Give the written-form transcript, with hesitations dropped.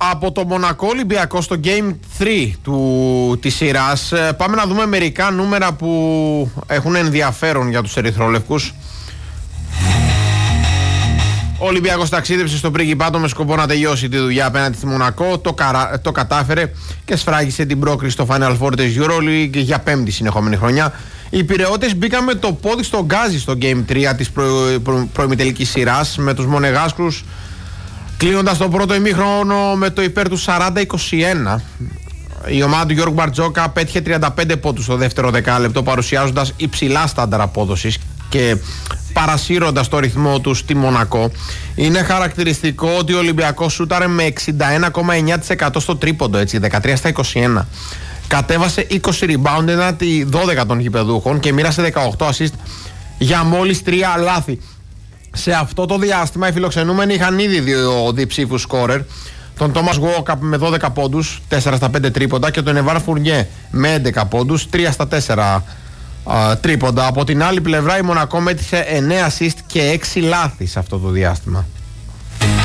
Από το Μονακό Ολυμπιακό στο Game 3 της σειράς. Πάμε να δούμε μερικά νούμερα που έχουν ενδιαφέρον για τους ερυθρόλευκους. Ο Ολυμπιακός ταξίδεψε στο Πρίγκιπάτο με σκοπό να τελειώσει τη δουλειά απέναντι στη Μονακό. Το κατάφερε και σφράγισε την πρόκριση στο Final Four της EuroLeague για 5η συνεχόμενη χρονιά. Οι Πειραιώτες μπήκαν με το πόδι στο γκάζι στο Game 3 της προημιτελικής σειράς με τους Μονεγάσκρους, κλείνοντας το πρώτο ημίχρονο με το υπέρ του 40-21. Η ομάδα του Γιώργου Μπαρτζόκα πέτυχε 35 πόντους στο δεύτερο δεκάλεπτο, παρουσιάζοντας υψηλά στάνταρ απόδοσης και παρασύροντας το ρυθμό του στη Μονακό. Είναι χαρακτηριστικό ότι ο Ολυμπιακός σούταρε με 61,9% στο τρίποντο, έτσι, 13 στα 21. Κατέβασε 20 rebound έναντι 12 των γηπεδούχων και μοίρασε 18 assist για μόλις 3 λάθη. Σε αυτό το διάστημα οι φιλοξενούμενοι είχαν ήδη δύο διψήφους σκόρερ, τον Τόμας Γουόκαπ με 12 πόντους, 4 στα 5 τρίποντα, και τον Εβάρ Φουρνιέ με 11 πόντους, 3 στα 4 τρίποντα. Από την άλλη πλευρά η Μονακό μέτρησε 9 assist και 6 λάθη σε αυτό το διάστημα.